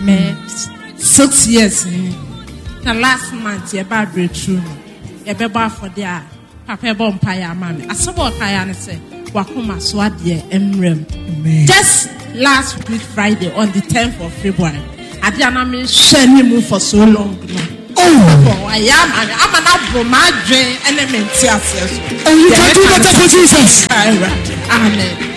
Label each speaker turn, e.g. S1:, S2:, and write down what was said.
S1: 6 years. The last month, you bad breakthrough. You be bad for there. Papa bomb paya mami. I saw what I say. Wakuma swadie emrem. Just last week Friday on the 10th of February. Adiana me sheni mu for so long. Oh, I am an apple, my dream, and a mental.
S2: And you can do better for Jesus.
S1: Amen.